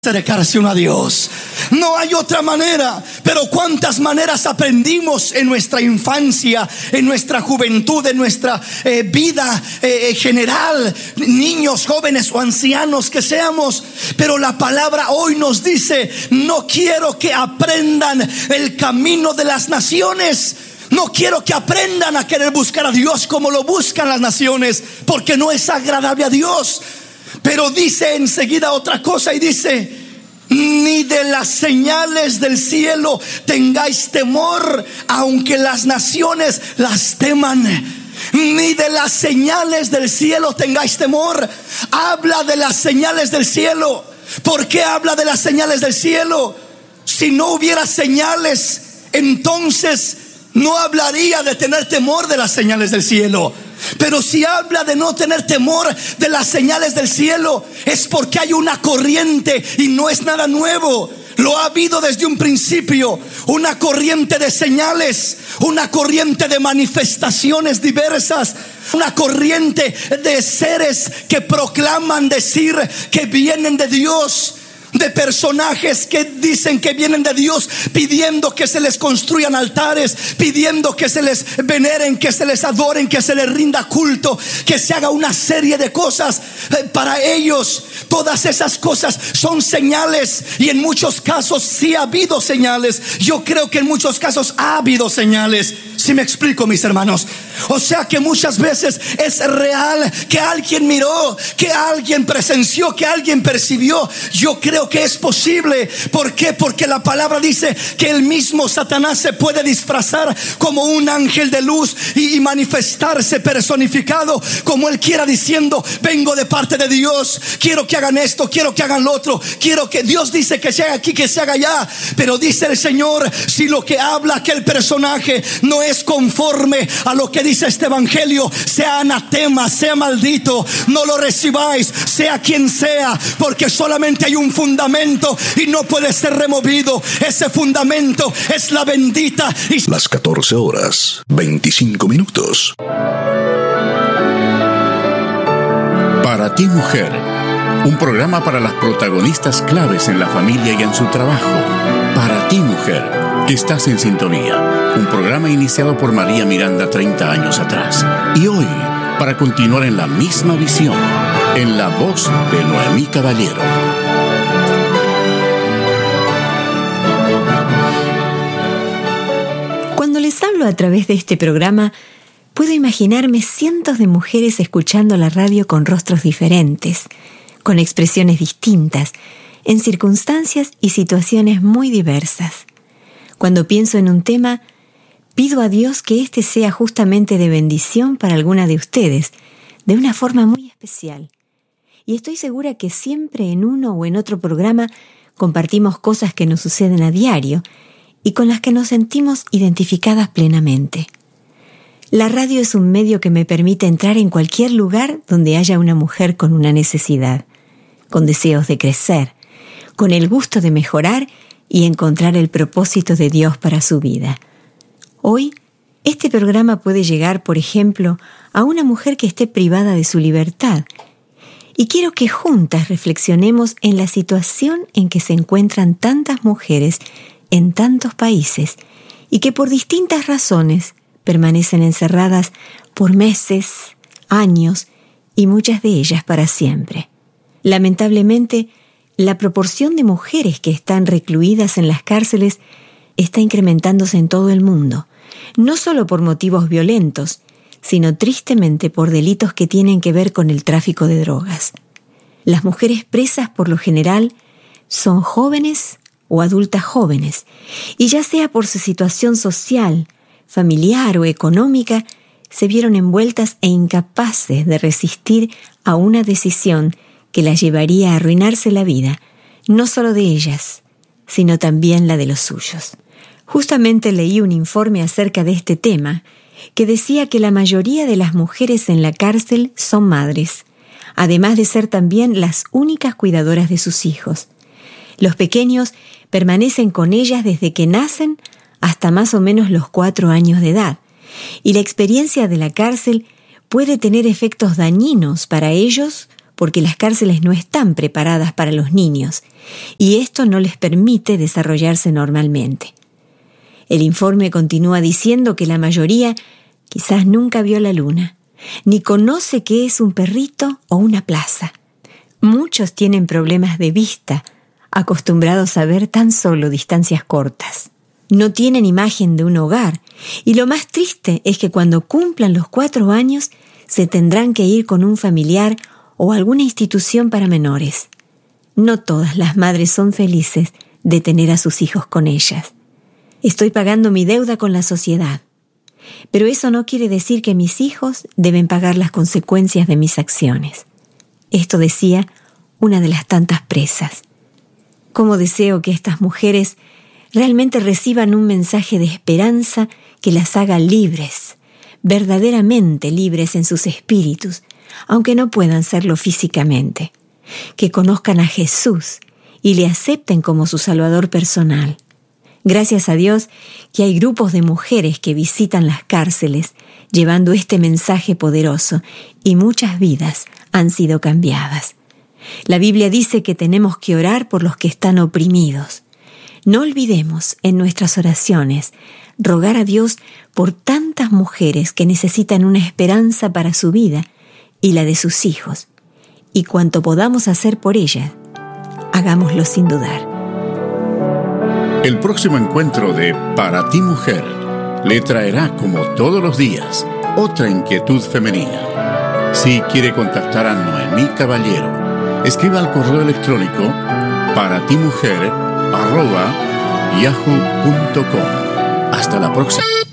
Acercarse a Dios. No hay otra manera. Pero cuántas maneras aprendimos en nuestra infancia, en nuestra juventud, en nuestra vida general, niños, jóvenes o ancianos que seamos. Pero la palabra hoy nos dice: no quiero que aprendan el camino de las naciones. No quiero que aprendan a querer buscar a Dios como lo buscan las naciones, porque no es agradable a Dios. Pero dice enseguida otra cosa y dice: ni de las señales del cielo tengáis temor, aunque las naciones las teman. Ni de las señales del cielo tengáis temor. Habla de las señales del cielo. ¿Por qué habla de las señales del cielo? Si no hubiera señales, entonces no hablaría de tener temor de las señales del cielo. Pero si habla de no tener temor de las señales del cielo, es porque hay una corriente y no es nada nuevo. Lo ha habido desde un principio. Una corriente de señales, una corriente de manifestaciones diversas, una corriente de seres que proclaman decir que vienen de Dios, de personajes que dicen que vienen de Dios, pidiendo que se les construyan altares, pidiendo que se les veneren, que se les adoren, que se les rinda culto, que se haga una serie de cosas. Para ellos todas esas cosas son señales, y en muchos casos sí ha habido señales. Yo creo que en muchos casos ha habido señales. Si me explico, mis hermanos. O sea que muchas veces es real que alguien miró, que alguien presenció, que alguien percibió. Yo creo que es posible. ¿Por qué? Porque la palabra dice que el mismo Satanás se puede disfrazar como un ángel de luz y manifestarse personificado como él quiera, diciendo: vengo de parte de Dios, quiero que hagan esto, quiero que hagan lo otro, quiero que Dios dice que se haga aquí, que se haga allá. Pero dice el Señor: si lo que habla aquel personaje no es conforme a lo que dice este evangelio, sea anatema, sea maldito, no lo recibáis, sea quien sea, porque solamente hay un fundamento y no puede ser removido. Ese fundamento es la bendita y... Las 14 horas, 25 minutos. Para ti, mujer, un programa para las protagonistas claves en la familia y en su trabajo. Para ti, mujer, que estás en sintonía. Un programa iniciado por María Miranda 30 años atrás. Y hoy, para continuar en la misma visión, en la voz de Noemí Caballero. Cuando les hablo a través de este programa, puedo imaginarme cientos de mujeres escuchando la radio con rostros diferentes, con expresiones distintas, en circunstancias y situaciones muy diversas. Cuando pienso en un tema, pido a Dios que este sea justamente de bendición para alguna de ustedes, de una forma muy especial. Y estoy segura que siempre en uno o en otro programa compartimos cosas que nos suceden a diario y con las que nos sentimos identificadas plenamente. La radio es un medio que me permite entrar en cualquier lugar donde haya una mujer con una necesidad, con deseos de crecer, con el gusto de mejorar y encontrar el propósito de Dios para su vida. Hoy, este programa puede llegar, por ejemplo, a una mujer que esté privada de su libertad. Y quiero que juntas reflexionemos en la situación en que se encuentran tantas mujeres en tantos países y que por distintas razones permanecen encerradas por meses, años y muchas de ellas para siempre. Lamentablemente, la proporción de mujeres que están recluidas en las cárceles está incrementándose en todo el mundo, no solo por motivos violentos, sino tristemente por delitos que tienen que ver con el tráfico de drogas. Las mujeres presas por lo general son jóvenes o adultas jóvenes, y ya sea por su situación social, familiar o económica, se vieron envueltas e incapaces de resistir a una decisión que las llevaría a arruinarse la vida, no solo de ellas, sino también la de los suyos. Justamente leí un informe acerca de este tema que decía que la mayoría de las mujeres en la cárcel son madres, además de ser también las únicas cuidadoras de sus hijos. Los pequeños permanecen con ellas desde que nacen hasta más o menos los 4 años de edad, y la experiencia de la cárcel puede tener efectos dañinos para ellos porque las cárceles no están preparadas para los niños y esto no les permite desarrollarse normalmente. El informe continúa diciendo que la mayoría quizás nunca vio la luna, ni conoce qué es un perrito o una plaza. Muchos tienen problemas de vista, acostumbrados a ver tan solo distancias cortas. No tienen imagen de un hogar, y lo más triste es que cuando cumplan los 4 años se tendrán que ir con un familiar o alguna institución para menores. No todas las madres son felices de tener a sus hijos con ellas. Estoy pagando mi deuda con la sociedad, pero eso no quiere decir que mis hijos deben pagar las consecuencias de mis acciones. Esto decía una de las tantas presas. Cómo deseo que estas mujeres realmente reciban un mensaje de esperanza que las haga libres, verdaderamente libres en sus espíritus, aunque no puedan serlo físicamente. Que conozcan a Jesús y le acepten como su Salvador personal. Gracias a Dios que hay grupos de mujeres que visitan las cárceles llevando este mensaje poderoso y muchas vidas han sido cambiadas. La Biblia dice que tenemos que orar por los que están oprimidos. No olvidemos en nuestras oraciones rogar a Dios por tantas mujeres que necesitan una esperanza para su vida y la de sus hijos. Y cuanto podamos hacer por ellas, hagámoslo sin dudar. El próximo encuentro de Para ti Mujer le traerá, como todos los días, otra inquietud femenina. Si quiere contactar a Noemí Caballero, escriba al correo electrónico paratimujer@yahoo.com. Hasta la próxima.